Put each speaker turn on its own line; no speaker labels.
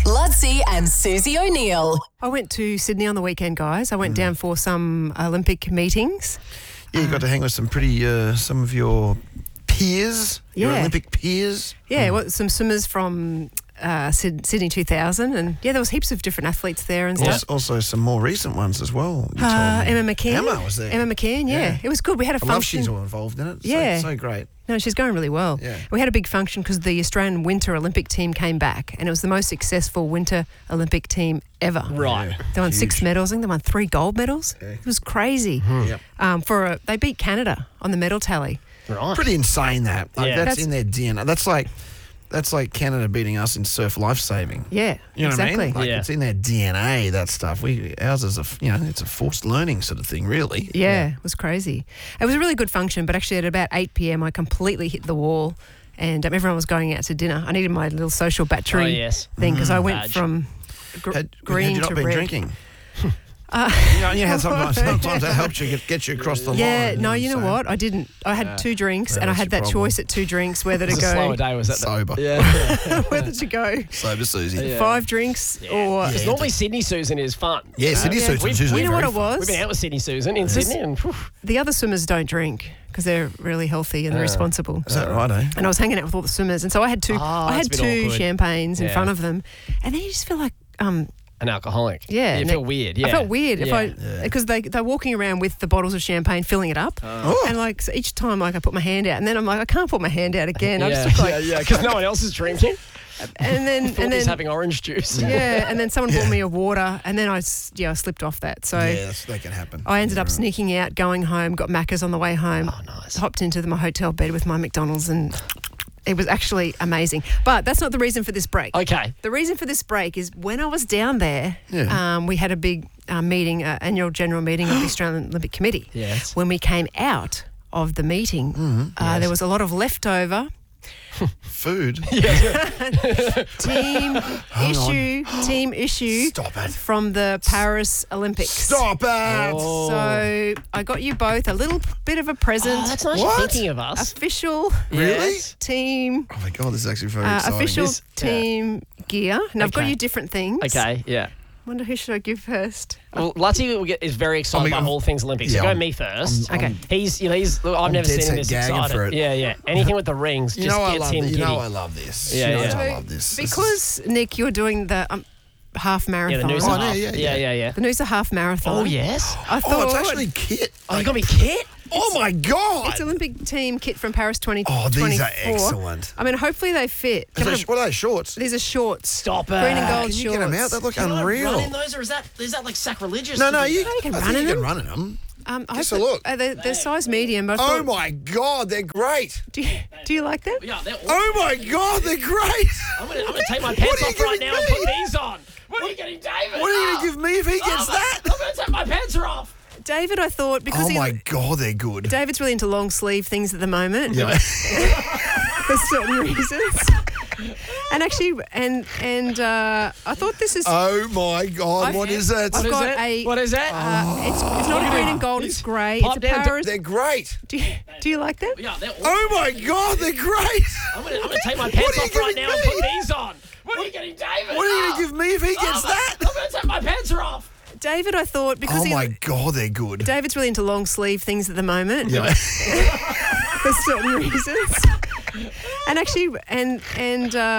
Ludsey and Susie O'Neill.
I went to Sydney on the weekend, guys. I went down for some Olympic meetings.
Yeah, you got to hang with some some of your peers, your
Yeah.
Olympic peers.
Yeah, well, some swimmers from Sydney 2000. And, yeah, there was heaps of different athletes there and stuff.
Also some more recent ones as well. you told me.
Emma McCann.
Emma was there.
Emma McCann, yeah. It was good. We had a
I love
function.
she's all involved in it.
Yeah.
So great.
No, she's going really well.
Yeah.
We had a big function because the Australian Winter Olympic team came back, and it was the most successful Winter Olympic team ever.
Right.
Yeah.
They won
Huge.
6 medals. I think they won 3 gold medals.
Yeah.
It was crazy.
Yep.
They beat Canada on the medal tally.
Right.
Pretty insane that. Like,
Yeah.
that's in their DNA. That's like Canada beating us in surf life saving.
Yeah,
You know
exactly.
what I mean? Like
Yeah.
it's in their DNA, that stuff. Ours is it's a forced learning sort of thing, really.
Yeah, it was crazy. It was a really good function, but actually at about 8 p.m. I completely hit the wall and everyone was going out to dinner. I needed my little social battery
Oh, yes.
thing because I went
Badge.
from
Had
green
you not
to
been
red.
drinking? Sometimes that helps you get you across the
Yeah,
line.
no, you know
So-
what? I didn't. I had 2 drinks and I
that's
had
your
that
problem.
choice at 2 drinks whether
It
to
was a slower
go,
day, was that?
Sober.
Yeah.
whether to go
Sober Susie.
Yeah.
5 drinks or...
Because normally Sydney Susan is fun.
Yeah, Sydney
Yeah.
Susan's usually
You know what
very
it was?
We've been out with Sydney Susan in Sydney and whew,
The other swimmers don't drink because they're really healthy and they're responsible.
Is that right, eh?
And I was hanging out with all the swimmers, and so I had 2. I
that's
had
a bit
2
awkward.
champagnes in
Yeah.
front of them, and then you just feel like,
an alcoholic.
yeah,
You feel weird. Yeah.
I felt weird
Yeah.
because they're walking around with the bottles of champagne, filling it up, and like so each time, like I put my hand out, and then I'm like, I can't put my hand out again. I just took like,
because no one else is drinking.
and then
He's having orange juice.
yeah, and then someone bought me a water, and then I slipped off that. So
Yeah, that can happen.
I ended up sneaking out, going home, got Macca's on the way home.
Oh, nice.
Hopped into my hotel bed with my McDonald's, and it was actually amazing. But that's not the reason for this break.
Okay.
The reason for this break is when I was down there,
Yeah.
we had a big meeting, annual general meeting of the Australian Olympic Committee.
Yes.
When we came out of the meeting, there was a lot of leftover
Food.
team issue
Stop it.
from the Paris Olympics.
Stop it.
So I got you both a little bit of a present.
Oh, that's nice
What?
you're thinking of us.
Official
Really?
Yes.
team,
Oh my God, this is actually very exciting.
official
This-
team gear. Now I've got
Okay.
you different things.
Okay, yeah.
Wonder who should I give first?
Well, Lutzi is very excited about all things Olympics. So
yeah,
go
I'm-
me first.
Okay.
He's look, I've never
dead
seen him
set
this
gagging
excited.
for it.
Yeah. Anything with the rings
You
just
know I
gets
love
him
this.
giddy.
You know I love this.
Yeah,
You know
yeah.
I love this. This is-
Because, Nick, you're doing the half
Yeah,
marathon.
the news
Oh,
half.
no, yeah.
yeah.
The news a half marathon.
Oh, yes.
I thought
it's actually kit.
Oh, you got me kit?
Oh my God.
it's Olympic team kit from Paris 2024.
Oh, these are excellent.
I mean, hopefully they fit.
What are they, shorts?
These are shorts.
Stop it.
Green and gold
Can you
shorts.
get them out? They look
Can I
unreal.
run in those, or is that like sacrilegious?
No,
to do
you
that?
you can
I
run
think
in
you can
them.
run in them.
I
Just
hope
a look.
They're size medium. But I
Oh
thought,
my God, they're great.
do you like them?
Yeah, they're awesome.
Oh my God, they're great.
I'm gonna take my pants
are you
off right
giving
now and
me?
put these on. What are you getting, David?
What are you going to give me if he gets that?
I'm gonna take my pants off.
David, I thought, because
Oh my God, they're good.
David's really into long sleeve things at the moment.
Yeah.
For certain reasons. And actually, I thought this is.
Oh my God, what is it?
I've got
What is that?
it's not a green and gold. It's grey.
Pop
It's a
down.
Paris.
They're great.
Do you like them?
Yeah, they're awesome.
Oh my God, they're great.
I'm gonna take my pants
are you
off right
giving
now and
me?
put these on. What are you getting, David?
What are you going to give me if he gets that?
I'm gonna take my pants off.
David, I thought, because
Oh my God, they're good.
David's really into long sleeve things at the moment.
Yeah.
For certain reasons. And actually,